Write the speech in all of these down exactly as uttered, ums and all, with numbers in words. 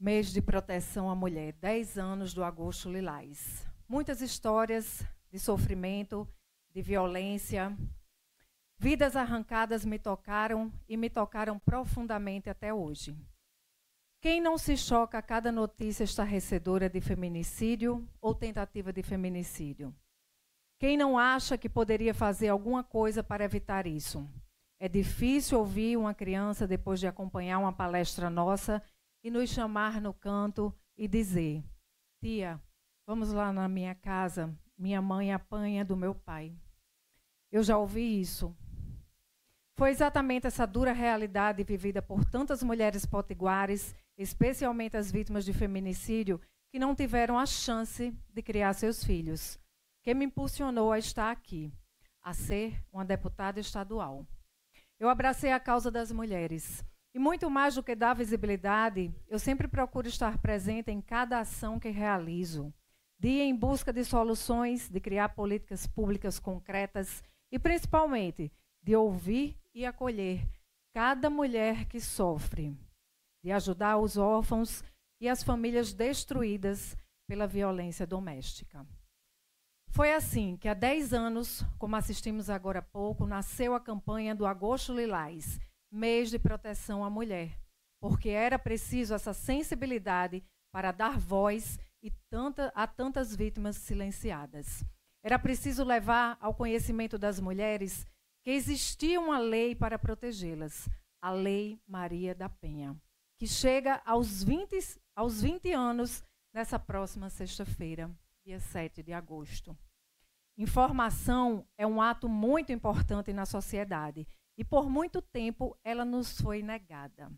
Mês de proteção à mulher, dez anos do Agosto Lilás. Muitas histórias de sofrimento, de violência, vidas arrancadas me tocaram e me tocaram profundamente até hoje. Quem não se choca a cada notícia estarrecedora de feminicídio ou tentativa de feminicídio? Quem não acha que poderia fazer alguma coisa para evitar isso? É difícil ouvir uma criança, depois de acompanhar uma palestra nossa, e nos chamar no canto e dizer: tia, vamos lá na minha casa, minha mãe apanha do meu pai. Eu já ouvi isso. Foi exatamente essa dura realidade vivida por tantas mulheres potiguares, especialmente as vítimas de feminicídio, que não tiveram a chance de criar seus filhos, que me impulsionou a estar aqui, a ser uma deputada estadual. Eu abracei a causa das mulheres. E muito mais do que dar visibilidade, eu sempre procuro estar presente em cada ação que realizo, de ir em busca de soluções, de criar políticas públicas concretas e, principalmente, de ouvir e acolher cada mulher que sofre, de ajudar os órfãos e as famílias destruídas pela violência doméstica. Foi assim que há dez anos, como assistimos agora há pouco, nasceu a campanha do Agosto Lilás, mês de proteção à mulher, porque era preciso essa sensibilidade para dar voz e tanta, a tantas vítimas silenciadas. Era preciso levar ao conhecimento das mulheres que existia uma lei para protegê-las, a Lei Maria da Penha, que chega aos vinte, aos vinte anos nessa próxima sexta-feira, dia sete de agosto. Informação é um ato muito importante na sociedade, e por muito tempo ela nos foi negada.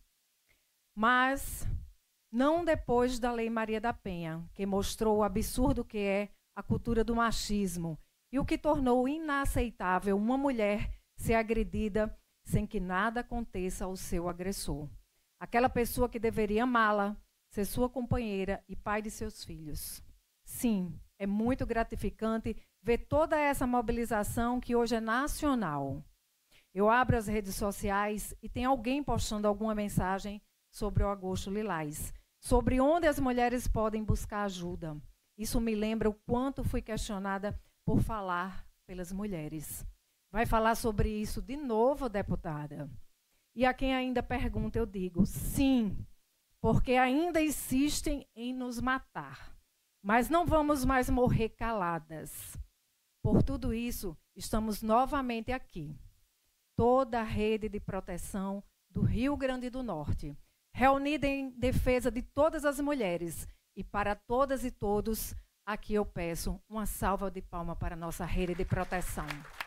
Mas não depois da Lei Maria da Penha, que mostrou o absurdo que é a cultura do machismo e o que tornou inaceitável uma mulher ser agredida sem que nada aconteça ao seu agressor. Aquela pessoa que deveria amá-la, ser sua companheira e pai de seus filhos. Sim, é muito gratificante ver toda essa mobilização que hoje é nacional. Eu abro as redes sociais e tem alguém postando alguma mensagem sobre o Agosto Lilás, sobre onde as mulheres podem buscar ajuda. Isso me lembra o quanto fui questionada por falar pelas mulheres. Vai falar sobre isso de novo, deputada? E a quem ainda pergunta, eu digo, sim, porque ainda insistem em nos matar. Mas não vamos mais morrer caladas. Por tudo isso, estamos novamente aqui. Toda a rede de proteção do Rio Grande do Norte, reunida em defesa de todas as mulheres. E para todas e todos, aqui eu peço uma salva de palmas para a nossa rede de proteção.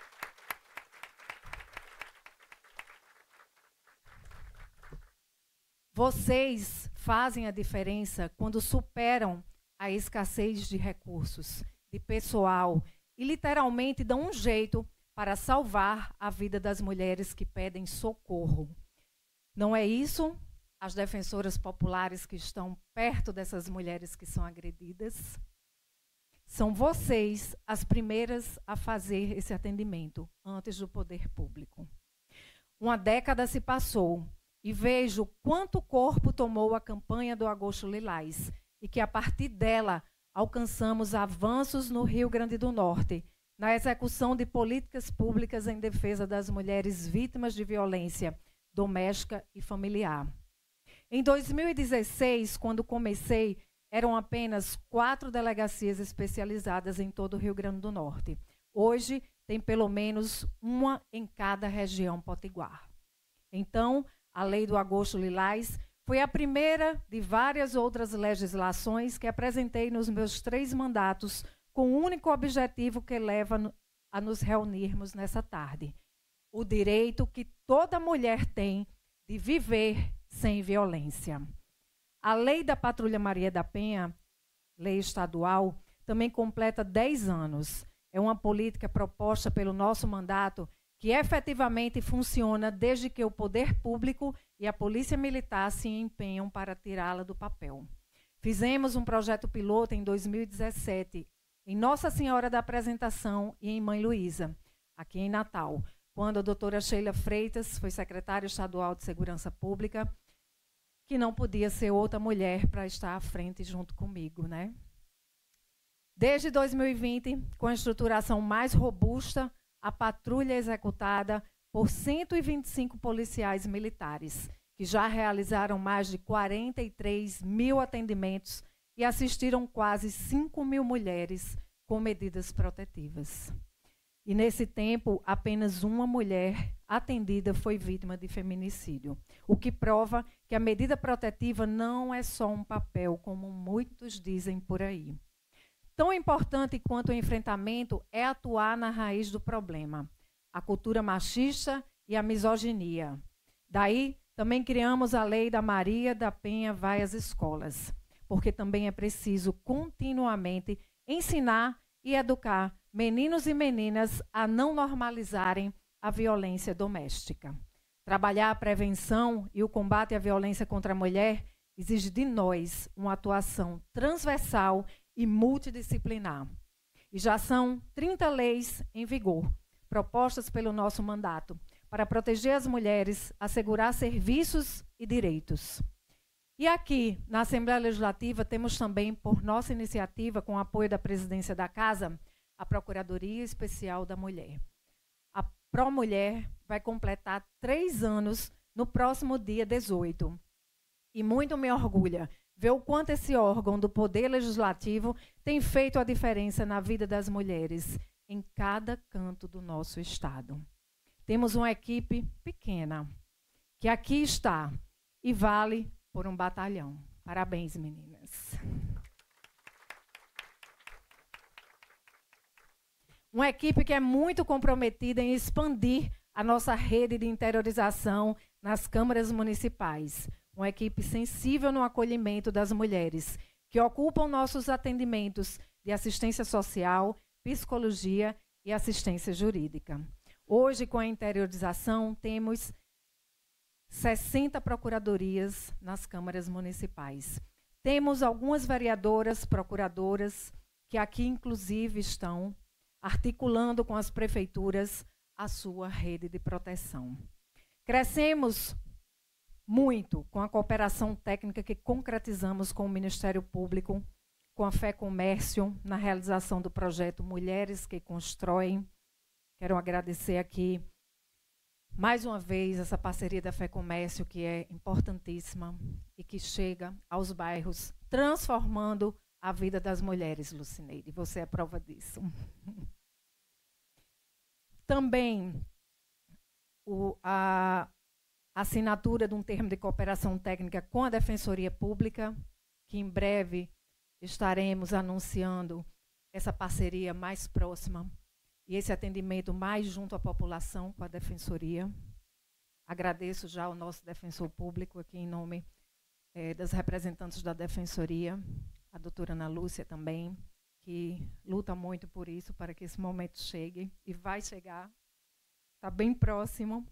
Vocês fazem a diferença quando superam a escassez de recursos, de pessoal, e literalmente dão um jeito para salvar a vida das mulheres que pedem socorro. Não é isso? As defensoras populares que estão perto dessas mulheres que são agredidas? São vocês as primeiras a fazer esse atendimento antes do poder público. Uma década se passou e vejo quanto corpo tomou a campanha do Agosto Lilás e que, a partir dela, alcançamos avanços no Rio Grande do Norte, na execução de políticas públicas em defesa das mulheres vítimas de violência doméstica e familiar. Em dois mil e dezesseis, quando comecei, eram apenas quatro delegacias especializadas em todo o Rio Grande do Norte. Hoje, tem pelo menos uma em cada região potiguar. Então, a Lei do Agosto Lilás foi a primeira de várias outras legislações que apresentei nos meus três mandatos, com o único objetivo que leva a nos reunirmos nessa tarde: o direito que toda mulher tem de viver sem violência. A Lei da Patrulha Maria da Penha, lei estadual, também completa dez anos. É uma política proposta pelo nosso mandato que efetivamente funciona desde que o poder público e a polícia militar se empenham para tirá-la do papel. Fizemos um projeto piloto em dois mil e dezessete, em Nossa Senhora da Apresentação e em Mãe Luísa, aqui em Natal, quando a doutora Sheila Freitas foi secretária estadual de Segurança Pública, que não podia ser outra mulher para estar à frente junto comigo, né? Desde dois mil e vinte, com a estruturação mais robusta, a patrulha é executada por cento e vinte e cinco policiais militares, que já realizaram mais de quarenta e três mil atendimentos e assistiram quase cinco mil mulheres com medidas protetivas. E nesse tempo, apenas uma mulher atendida foi vítima de feminicídio, o que prova que a medida protetiva não é só um papel, como muitos dizem por aí. Tão importante quanto o enfrentamento é atuar na raiz do problema, a cultura machista e a misoginia. Daí, também criamos a Lei da Maria da Penha Vai às Escolas, porque também é preciso continuamente ensinar e educar meninos e meninas a não normalizarem a violência doméstica. Trabalhar a prevenção e o combate à violência contra a mulher exige de nós uma atuação transversal e multidisciplinar. E já são trinta leis em vigor, propostas pelo nosso mandato, para proteger as mulheres, assegurar serviços e direitos. E aqui, na Assembleia Legislativa, temos também, por nossa iniciativa, com o apoio da Presidência da Casa, a Procuradoria Especial da Mulher. A Pró-Mulher vai completar três anos no próximo dia dezoito. E muito me orgulha ver o quanto esse órgão do Poder Legislativo tem feito a diferença na vida das mulheres em cada canto do nosso Estado. Temos uma equipe pequena, que aqui está e vale por um batalhão. Parabéns, meninas. Uma equipe que é muito comprometida em expandir a nossa rede de interiorização nas câmaras municipais. Uma equipe sensível no acolhimento das mulheres, que ocupam nossos atendimentos de assistência social, psicologia e assistência jurídica. Hoje, com a interiorização, temos sessenta procuradorias nas câmaras municipais. Temos algumas vereadoras, procuradoras, que aqui, inclusive, estão articulando com as prefeituras a sua rede de proteção. Crescemos muito com a cooperação técnica que concretizamos com o Ministério Público, com a FEComércio, na realização do projeto Mulheres que Constroem. Quero agradecer aqui, mais uma vez, essa parceria da FEComércio, que é importantíssima e que chega aos bairros, transformando a vida das mulheres, Lucineide. Você é prova disso. Também o, a assinatura de um termo de cooperação técnica com a Defensoria Pública, que em breve estaremos anunciando essa parceria mais próxima e esse atendimento mais junto à população com a Defensoria. Agradeço já ao nosso defensor público aqui em nome eh, das representantes da Defensoria, a doutora Ana Lúcia também, que luta muito por isso, para que esse momento chegue, e vai chegar, está bem próximo.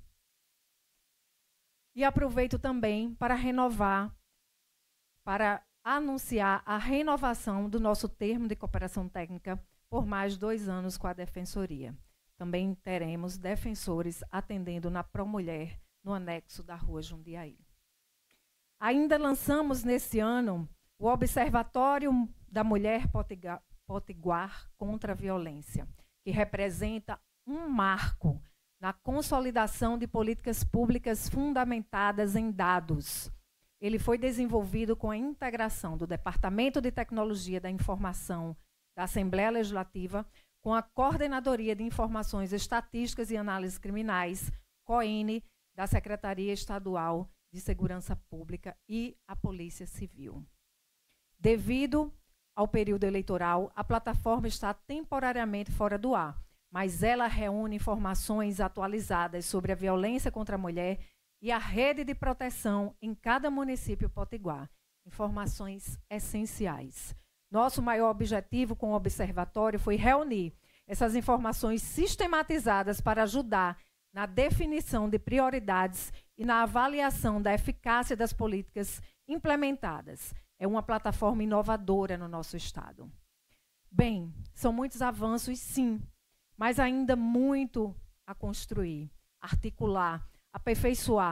E aproveito também para renovar, para anunciar a renovação do nosso termo de cooperação técnica por mais dois anos com a Defensoria. Também teremos defensores atendendo na Pró-Mulher, no anexo da Rua Jundiaí. Ainda lançamos nesse ano o Observatório da Mulher Potiguar contra a Violência, que representa um marco na consolidação de políticas públicas fundamentadas em dados. Ele foi desenvolvido com a integração do Departamento de Tecnologia da Informação da Assembleia Legislativa com a Coordenadoria de Informações Estatísticas e Análises Criminais, COINE, da Secretaria Estadual de Segurança Pública e a Polícia Civil. Devido ao período eleitoral, a plataforma está temporariamente fora do ar, mas ela reúne informações atualizadas sobre a violência contra a mulher e a rede de proteção em cada município potiguar. Informações essenciais. Nosso maior objetivo com o observatório foi reunir essas informações sistematizadas para ajudar na definição de prioridades e na avaliação da eficácia das políticas implementadas. É uma plataforma inovadora no nosso Estado. Bem, são muitos avanços, sim, mas ainda muito a construir, articular, aperfeiçoar,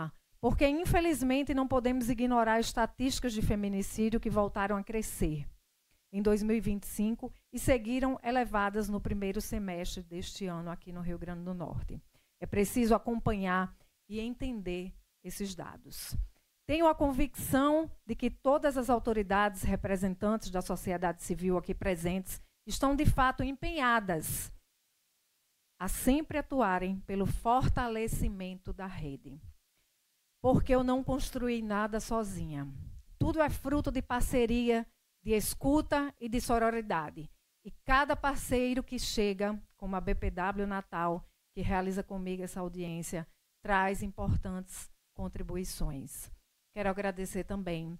porque, infelizmente, não podemos ignorar estatísticas de feminicídio que voltaram a crescer em dois mil e vinte e cinco e seguiram elevadas no primeiro semestre deste ano aqui no Rio Grande do Norte. É preciso acompanhar e entender esses dados. Tenho a convicção de que todas as autoridades representantes da sociedade civil aqui presentes estão, de fato, empenhadas a sempre atuarem pelo fortalecimento da rede. Porque eu não construí nada sozinha. Tudo é fruto de parceria, de escuta e de sororidade. E cada parceiro que chega, como a B P W Natal, que realiza comigo essa audiência, traz importantes contribuições. Quero agradecer também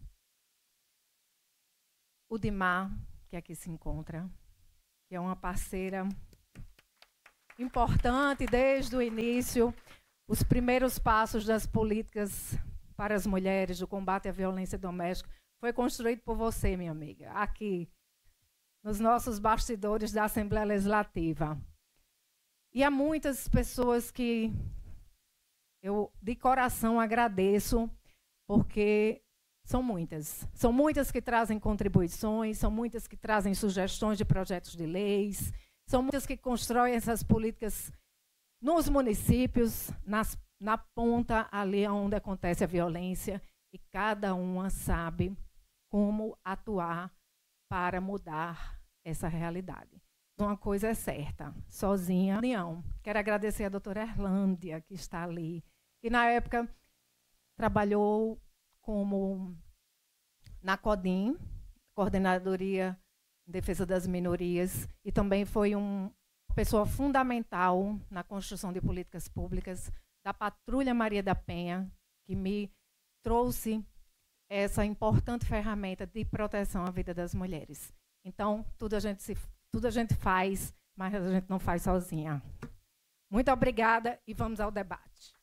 o Dimar, que aqui se encontra, que é uma parceira importante desde o início, os primeiros passos das políticas para as mulheres, do combate à violência doméstica, foi construído por você, minha amiga, aqui, nos nossos bastidores da Assembleia Legislativa. E há muitas pessoas que eu, de coração, agradeço, porque são muitas. São muitas que trazem contribuições, são muitas que trazem sugestões de projetos de leis, são muitas que constroem essas políticas nos municípios, nas, na ponta ali onde acontece a violência, e cada uma sabe como atuar para mudar essa realidade. Uma coisa é certa, sozinha, não. Quero agradecer a doutora Erlândia, que está ali, que na época trabalhou como na CODIM, Coordenadoria de Defesa das Minorias, e também foi um, uma pessoa fundamental na construção de políticas públicas da Patrulha Maria da Penha, que me trouxe essa importante ferramenta de proteção à vida das mulheres. Então, tudo a gente, se, tudo a gente faz, mas a gente não faz sozinha. Muito obrigada e vamos ao debate.